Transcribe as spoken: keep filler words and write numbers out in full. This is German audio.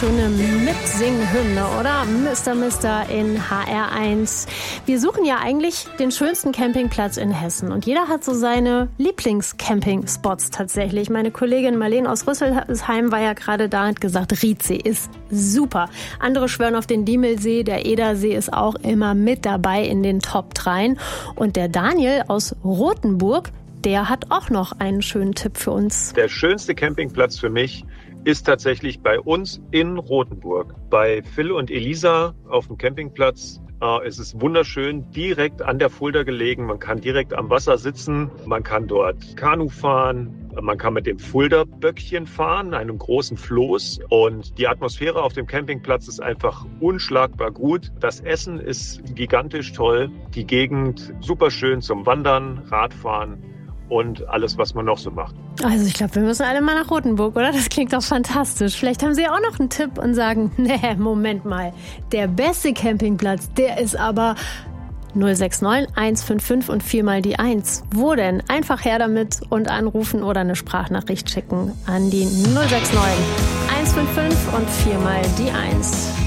Schöne Mitsinghymne, oder? Mister Mister in H R eins. Wir suchen ja eigentlich den schönsten Campingplatz in Hessen. Und jeder hat so seine Lieblingscampingspots tatsächlich. Meine Kollegin Marlene aus Rüsselsheim war ja gerade da und hat gesagt, Riedsee ist super. Andere schwören auf den Diemelsee. Der Edersee ist auch immer mit dabei in den Top drei. Und der Daniel aus Rothenburg, der hat auch noch einen schönen Tipp für uns. Der schönste Campingplatz für mich ist tatsächlich bei uns in Rothenburg. Bei Phil und Elisa auf dem Campingplatz. Äh, es ist wunderschön, direkt an der Fulda gelegen. Man kann direkt am Wasser sitzen. Man kann dort Kanu fahren. Man kann mit dem Fulda-Böckchen fahren, einem großen Floß. Und die Atmosphäre auf dem Campingplatz ist einfach unschlagbar gut. Das Essen ist gigantisch toll. Die Gegend super schön zum Wandern, Radfahren und alles, was man noch so macht. Also ich glaube, wir müssen alle mal nach Rothenburg, oder? Das klingt doch fantastisch. Vielleicht haben Sie auch noch einen Tipp und sagen, nee, Moment mal, der beste Campingplatz, der ist aber null sechs neun eins fünf fünf und viermal die eins. Wo denn? Einfach her damit und anrufen oder eine Sprachnachricht schicken an die null sechs neun eins fünf fünf und viermal die eins.